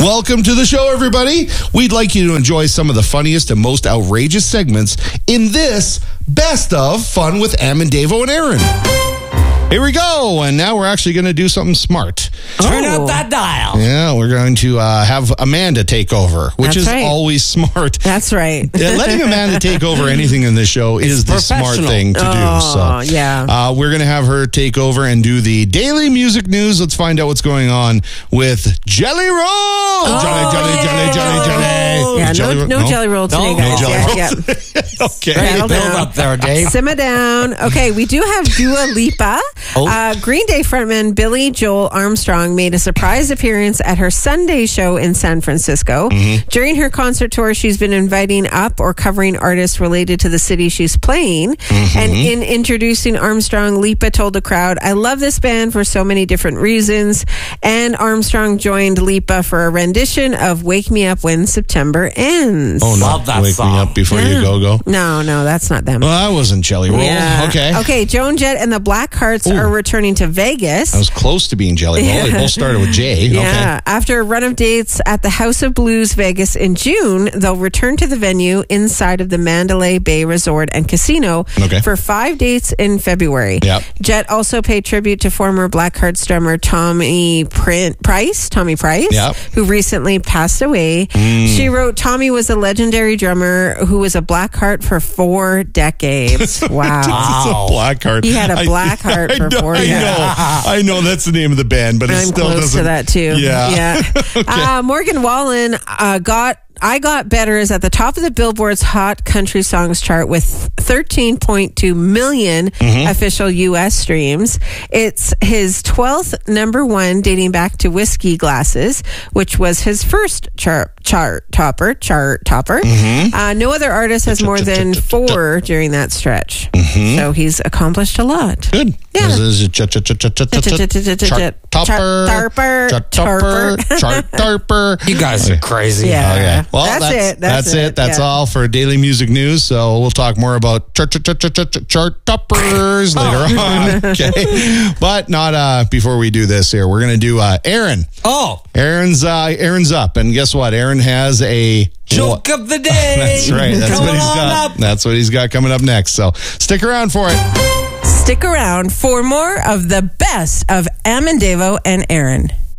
Welcome to the show, everybody. We'd like you to enjoy some of the funniest and most outrageous segments in this Best of Fun with Am and Davo and Aaron. Here we go, and now we're actually going to do something smart. Turn up that dial. Yeah, we're going to have Amanda take over, which is always smart. That's right. Letting Amanda take over anything in this show is the smart thing to do. So, yeah. We're going to have her take over and do the daily music news. Let's find out what's going on with Jelly Roll. Jelly. Yeah, no Jelly Roll today, guys. No Jelly Roll. Yeah. Okay. Settle Build down. up there, Dave. Simmer down. Okay, we do have Dua Lipa. Green Day frontman Billy Joel Armstrong made a surprise appearance at her Sunday show in San Francisco. During her concert tour, she's been inviting up or covering artists related to the city she's playing. And in introducing Armstrong, Lipa told the crowd, "I love this band for so many different reasons." And Armstrong joined Lipa for a rendition of Wake Me Up When September Ends. Oh, no. Love that Wake song. Me Up Before You Go. No, that's not them. Well, I wasn't Jelly Roll. Yeah. Okay. Joan Jett and the Blackhearts are returning to Vegas. I was close to being Jelly Roll. They both started with J. Yeah. After a run of dates at the House of Blues Vegas in June, they'll return to the venue inside of the Mandalay Bay Resort and Casino for 5 dates in February. Yep. Jett also paid tribute to former Blackhearts drummer Tommy Price, Yep. who recently passed away. She wrote, "Tommy was a legendary drummer who was a Blackheart for 4 decades." Wow. Blackheart. He had a black heart for 4 years. I know that's the name of the band, but it I'm still close doesn't. to that too. Yeah. Morgan Wallen I Got Better is at the top of the Billboard's Hot Country Songs chart with 13.2 million official U.S. streams. It's his 12th number one, dating back to Whiskey Glasses, which was his first chart topper. No other artist has more than 4 during that stretch. So he's accomplished a lot. Good. Yeah. Chart topper. You guys are crazy. Yeah. Okay. Well, that's it. That's all for daily music news. So we'll talk more about chart toppers later on. Okay, but not before we do this. Here, we're gonna do Aaron. Aaron's up, and guess what? Aaron has a Joke of the day. That's right. That's Come what he's on got. up. That's what he's got coming up next. So stick around for it. Stick around for more of the best of Am and Davo and Aaron.